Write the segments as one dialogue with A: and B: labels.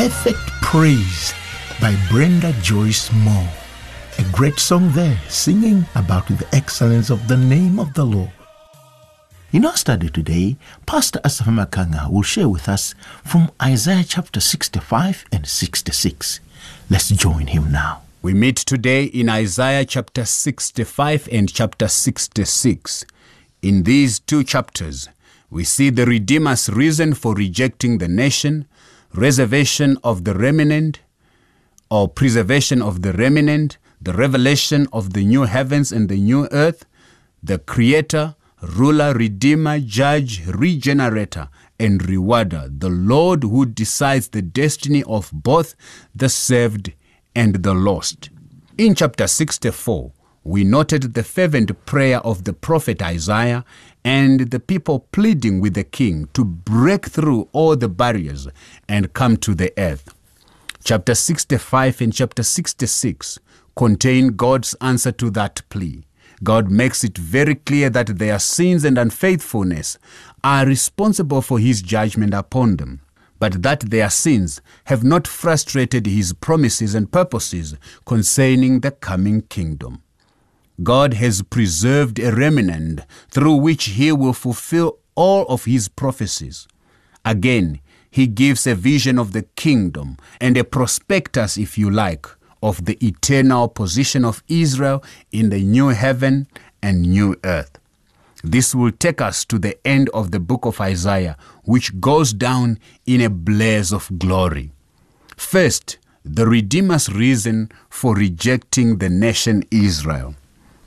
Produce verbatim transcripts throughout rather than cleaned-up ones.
A: Perfect Praise by Brenda Joyce Moore. A great song there, singing about the excellence of the name of the Lord. In our study today, Pastor Asaph Makanga will share with us from Isaiah chapter sixty-five and sixty-six. Let's join him now.
B: We meet today in Isaiah chapter sixty-five and chapter sixty-six. In these two chapters, we see the Redeemer's reason for rejecting the nation, reservation of the remnant, or preservation of the remnant, the revelation of the new heavens and the new earth, the Creator, Ruler, Redeemer, Judge, Regenerator, and Rewarder, the Lord who decides the destiny of both the saved and the lost. In chapter sixty-four, we noted the fervent prayer of the prophet Isaiah and the people pleading with the king to break through all the barriers and come to the earth. Chapter sixty-five and chapter sixty-six contain God's answer to that plea. God makes it very clear that their sins and unfaithfulness are responsible for his judgment upon them, but that their sins have not frustrated his promises and purposes concerning the coming kingdom. God has preserved a remnant through which he will fulfill all of his prophecies. Again, he gives a vision of the kingdom and a prospectus, if you like, of the eternal position of Israel in the new heaven and new earth. This will take us to the end of the book of Isaiah, which goes down in a blaze of glory. First, the Redeemer's reason for rejecting the nation Israel.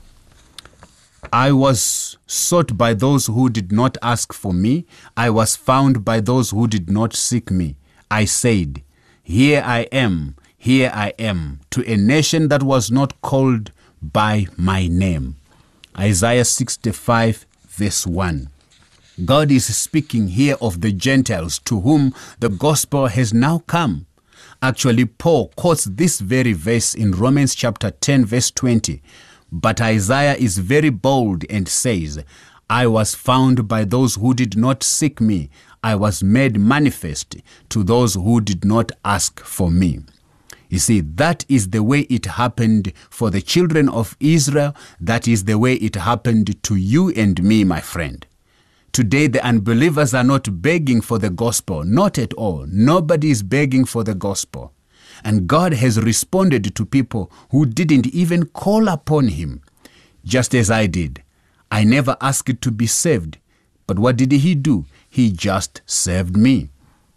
B: I was sought by those who did not ask for me. I was found by those who did not seek me. I said, Here I am, here I am, to a nation that was not called by my name. Isaiah sixty-five, verse one. God is speaking here of the Gentiles to whom the gospel has now come. Actually, Paul quotes this very verse in Romans chapter ten, verse twenty. But Isaiah is very bold and says, I was found by those who did not seek me. I was made manifest to those who did not ask for me. You see, that is the way it happened for the children of Israel. That is the way it happened to you and me, my friend. Today, the unbelievers are not begging for the gospel. Not at all. Nobody is begging for the gospel. And God has responded to people who didn't even call upon him, just as I did. I never asked to be saved. But what did he do? He just saved me.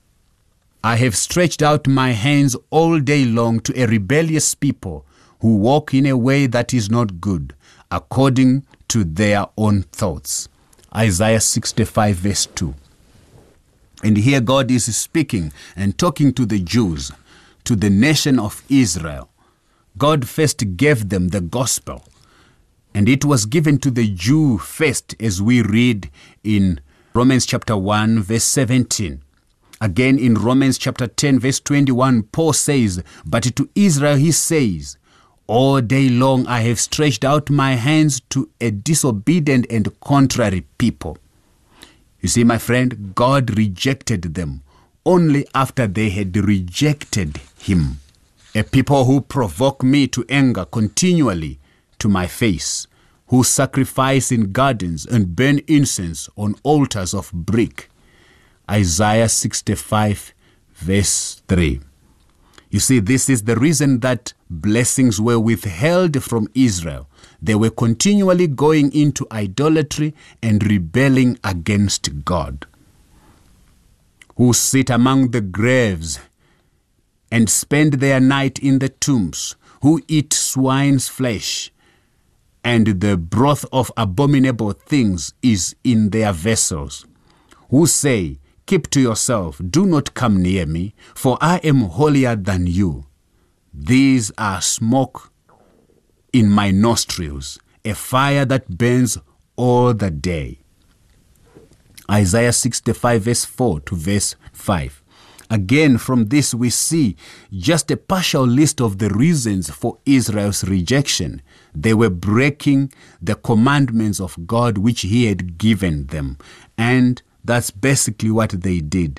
B: I have stretched out my hands all day long to a rebellious people who walk in a way that is not good, according to their own thoughts. Isaiah sixty-five, verse two. And here God is speaking and talking to the Jews, to the nation of Israel. God first gave them the gospel, and it was given to the Jew first, as we read in Romans chapter one, verse seventeen. Again in Romans chapter ten, verse twenty-one, Paul says, But to Israel he says, All day long I have stretched out my hands to a disobedient and contrary people. You see, my friend, God rejected them only after they had rejected him. A people who provoke me to anger continually to my face, who sacrifice in gardens and burn incense on altars of brick. Isaiah sixty-five, verse three. You see, this is the reason that blessings were withheld from Israel. They were continually going into idolatry and rebelling against God. Who sit among the graves and spend their night in the tombs, who eat swine's flesh, and the broth of abominable things is in their vessels, who say, Keep to yourself, do not come near me, for I am holier than you. These are smoke in my nostrils, a fire that burns all the day. Isaiah sixty-five, verse four to verse five. Again, from this we see just a partial list of the reasons for Israel's rejection. They were breaking the commandments of God which he had given them. And that's basically what they did.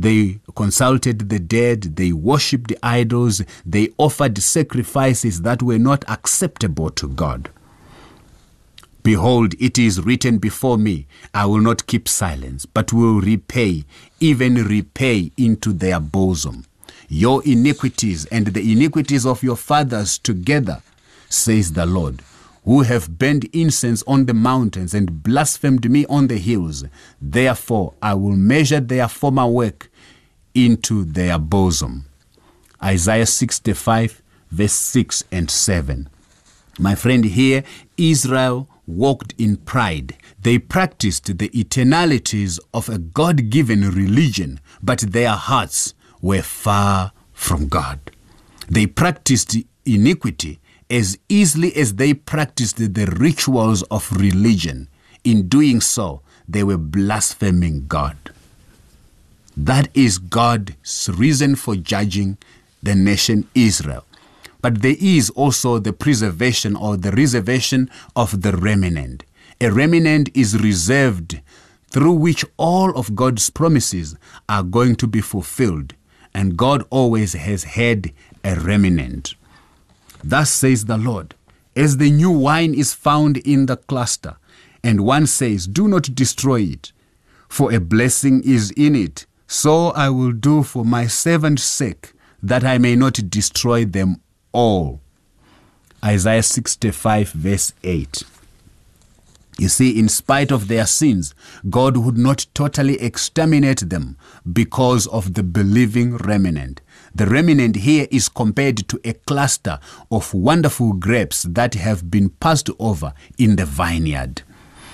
B: They consulted the dead, they worshipped idols, they offered sacrifices that were not acceptable to God. Behold, it is written before me, I will not keep silence, but will repay, even repay into their bosom, your iniquities and the iniquities of your fathers together, says the Lord, who have burned incense on the mountains and blasphemed me on the hills. Therefore I will measure their former work into their bosom. Isaiah sixty-five, verse six and seven. My friend, here Israel walked in pride. They practiced the eternalities of a God-given religion, but their hearts were far from God. They practiced iniquity as easily as they practiced the rituals of religion. In doing so, they were blaspheming God. That is God's reason for judging the nation Israel. But there is also the preservation or the reservation of the remnant. A remnant is reserved through which all of God's promises are going to be fulfilled. And God always has had a remnant. Thus says the Lord, as the new wine is found in the cluster, and one says, do not destroy it, for a blessing is in it, so I will do for my servant's sake, that I may not destroy them all. Isaiah sixty-five, verse eight. You see, in spite of their sins, God would not totally exterminate them because of the believing remnant. The remnant here is compared to a cluster of wonderful grapes that have been passed over in the vineyard.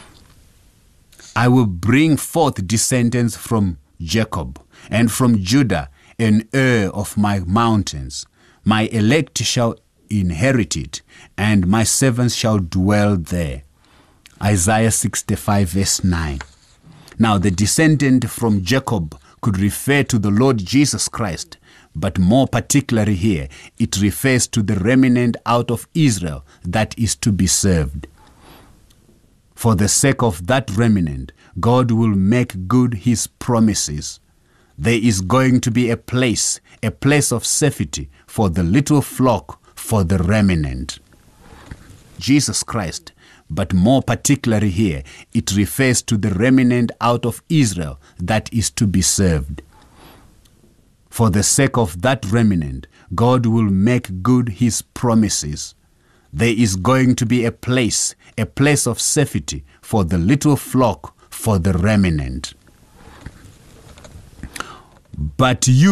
B: I will bring forth descendants from Jacob, and from Judah an heir of my mountains. My elect shall inherit it, and my servants shall dwell there. Isaiah sixty-five, verse nine. Now the descendant from Jacob could refer to the Lord Jesus Christ, but more particularly here, it refers to the remnant out of Israel that is to be served. For the sake of that remnant, God will make good his promises. There is going to be a place, a place of safety for the little flock, for the remnant. Jesus Christ, but more particularly here, it refers to the remnant out of Israel that is to be served. For the sake of that remnant, God will make good his promises. There is going to be a place, a place of safety for the little flock, for the remnant. But you